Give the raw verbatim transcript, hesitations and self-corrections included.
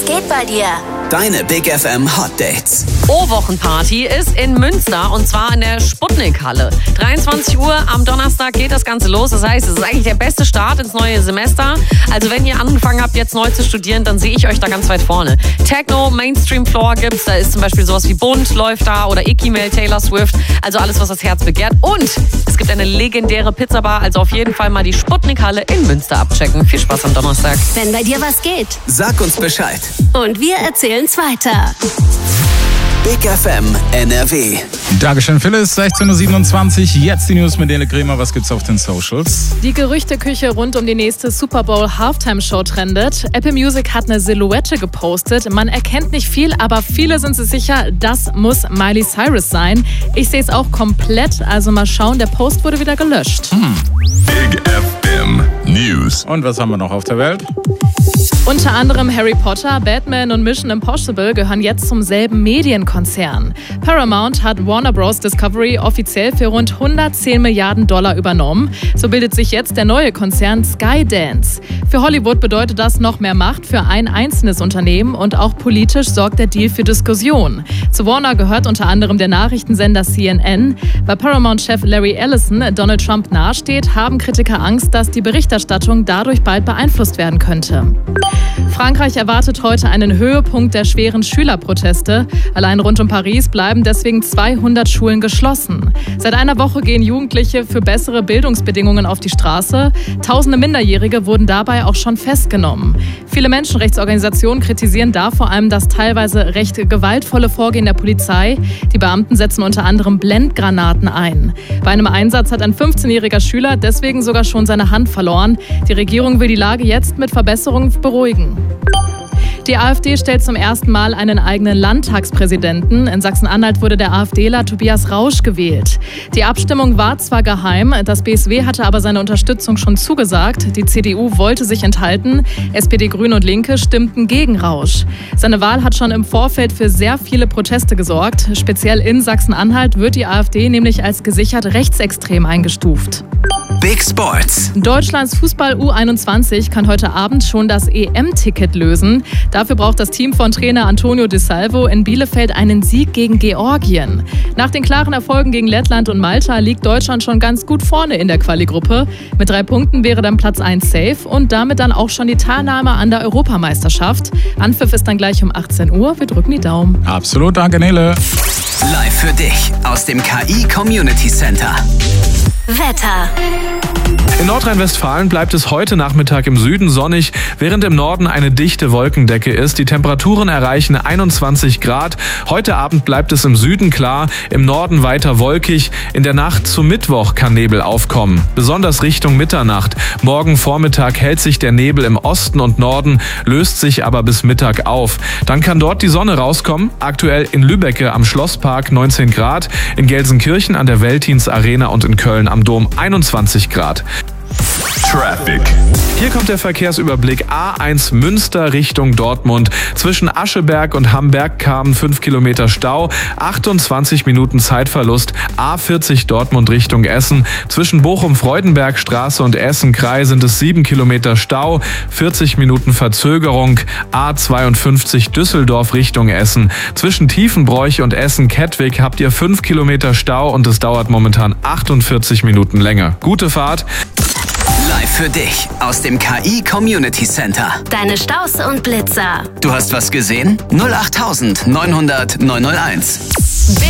geht bei dir? Deine Big F M Hot Dates. O-Wochenparty ist in Münster und zwar in der Sputnik-Halle. dreiundzwanzig Uhr am Donnerstag geht das Ganze los. Das heißt, es ist eigentlich der beste Start ins neue Semester. Also wenn ihr angefangen habt, jetzt neu zu studieren, dann sehe ich euch da ganz weit vorne. Techno, Mainstream Floor gibt's. Da ist zum Beispiel sowas wie Bunt läuft da oder Icky-Mail, Taylor Swift. Also alles, was das Herz begehrt. Und es gibt eine legendäre Pizzabar. Also auf jeden Fall mal die Sputnik-Halle in Münster abchecken. Viel Spaß am Donnerstag. Wenn bei dir was geht. Sag uns Bescheid. Und wir erzählen's weiter. Big F M N R W. Dankeschön, Phyllis. sechzehn Uhr siebenundzwanzig. Jetzt die News mit Nele Kremer. Was gibt's auf den Socials? Die Gerüchteküche rund um die nächste Super Bowl Halftime Show trendet. Apple Music hat eine Silhouette gepostet. Man erkennt nicht viel, aber viele sind sich sicher, das muss Miley Cyrus sein. Ich sehe es auch komplett, also mal schauen. Der Post wurde wieder gelöscht. Hm. Big F M News. Und was haben wir noch auf der Welt? Unter anderem Harry Potter, Batman und Mission Impossible gehören jetzt zum selben Medienkonzern. Paramount hat Warner Bros. Discovery offiziell für rund hundertzehn Milliarden Dollar übernommen. So bildet sich jetzt der neue Konzern Skydance. Für Hollywood bedeutet das noch mehr Macht für ein einzelnes Unternehmen und auch politisch sorgt der Deal für Diskussion. Zu Warner gehört unter anderem der Nachrichtensender C N N. Weil Paramount-Chef Larry Ellison Donald Trump nahesteht, haben Kritiker Angst, dass die Berichterstattung dadurch bald beeinflusst werden könnte. Frankreich erwartet heute einen Höhepunkt der schweren Schülerproteste. Allein rund um Paris bleiben deswegen zweihundert Schulen geschlossen. Seit einer Woche gehen Jugendliche für bessere Bildungsbedingungen auf die Straße. Tausende Minderjährige wurden dabei auch schon festgenommen. Viele Menschenrechtsorganisationen kritisieren da vor allem das teilweise recht gewaltvolle Vorgehen der Polizei. Die Beamten setzen unter anderem Blendgranaten ein. Bei einem Einsatz hat ein fünfzehnjähriger Schüler deswegen sogar schon seine Hand verloren. Die Regierung will die Lage jetzt mit Verbesserungen beruhigen. Die AfD stellt zum ersten Mal einen eigenen Landtagspräsidenten. In Sachsen-Anhalt wurde der AfDler Tobias Rausch gewählt. Die Abstimmung war zwar geheim, das B S W hatte aber seine Unterstützung schon zugesagt. Die C D U wollte sich enthalten. S P D, Grüne und Linke stimmten gegen Rausch. Seine Wahl hat schon im Vorfeld für sehr viele Proteste gesorgt. Speziell in Sachsen-Anhalt wird die AfD nämlich als gesichert rechtsextrem eingestuft. Big Sports. Deutschlands Fußball U einundzwanzig kann heute Abend schon das E M-Ticket lösen. Dafür braucht das Team von Trainer Antonio De Salvo in Bielefeld einen Sieg gegen Georgien. Nach den klaren Erfolgen gegen Lettland und Malta liegt Deutschland schon ganz gut vorne in der Quali-Gruppe. Mit drei Punkten wäre dann Platz eins safe und damit dann auch schon die Teilnahme an der Europameisterschaft. Anpfiff ist dann gleich um achtzehn Uhr. Wir drücken die Daumen. Absolut, danke Nele. Live für dich aus dem K I Community Center. Wetter. In Nordrhein-Westfalen bleibt es heute Nachmittag im Süden sonnig, während im Norden eine dichte Wolkendecke ist. Die Temperaturen erreichen einundzwanzig Grad. Heute Abend bleibt es im Süden klar, im Norden weiter wolkig. In der Nacht zu Mittwoch kann Nebel aufkommen, besonders Richtung Mitternacht. Morgen Vormittag hält sich der Nebel im Osten und Norden, löst sich aber bis Mittag auf. Dann kann dort die Sonne rauskommen. Aktuell in Lübbecke am Schlosspark neunzehn Grad, in Gelsenkirchen an der Veltins Arena und in Köln am Dom einundzwanzig Grad. Traffic. Hier kommt der Verkehrsüberblick. A eins Münster Richtung Dortmund. Zwischen Ascheberg und Hamberg-Kamen fünf Kilometer Stau, achtundzwanzig Minuten Zeitverlust. A vierzig Dortmund Richtung Essen. Zwischen Bochum-Freudenbergstraße und Essen-Krei sind es sieben Kilometer Stau, vierzig Minuten Verzögerung. A zweiundfünfzig Düsseldorf Richtung Essen. Zwischen Tiefenbroich und Essen-Kettwig habt ihr fünf Kilometer Stau und es dauert momentan achtundvierzig Minuten länger. Gute Fahrt. Live für dich aus dem K I Community Center. Deine Staus und Blitzer. Du hast was gesehen? null acht neunhundert neunhunderteins.